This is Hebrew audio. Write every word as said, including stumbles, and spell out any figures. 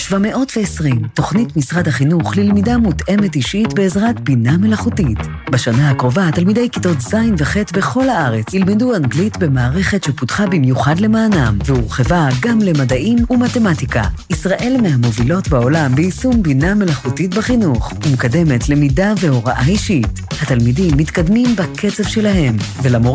שבע מאות ועשרים, תוכנית משרד החינוך ללמידה מותאמת אישית בעזרת בינה מלאכותית. בשנה הקרובה, תלמידי כיתות ז' וח' בכל הארץ ילמדו אנגלית במערכת שפותחה במיוחד למענם, והורחבה גם למדעים ומתמטיקה. ישראל מהמובילות בעולם ביישום בינה מלאכותית בחינוך, ומקדמת למידה והוראה אישית. התלמידים מתקדמים בקצב שלהם, ולמורים